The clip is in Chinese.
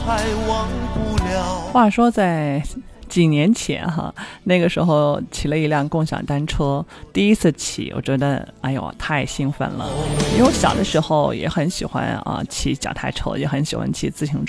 还忘不了。 话说在几年前哈，那个时候骑了一辆共享单车，第一次骑，我觉得哎呦太兴奋了，因为我小的时候也很喜欢骑脚踏车，也很喜欢骑自行